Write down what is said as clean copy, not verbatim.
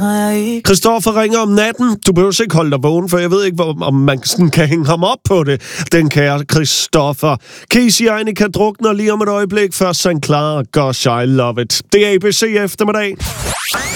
har jeg ikke. Christoffer ringer om natten. Du behøver ikke holde dig vågen, for jeg ved ikke, om man sådan kan hænge ham op på det. Den kære Christoffer. Casey Einica drukner lige om et øjeblik. Først St. Clara, Gosh, I Love It. Det er ABC eftermiddag.